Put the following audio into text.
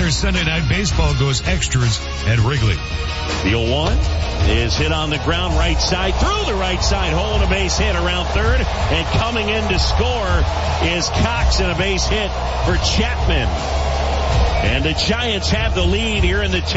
year, Sunday Night Baseball goes extras at Wrigley. The 0-1 is hit on the ground right side, through the right side hole, and a base hit around third. And coming in to score is Cox, and a base hit for Chapman. And the Giants have the lead here in the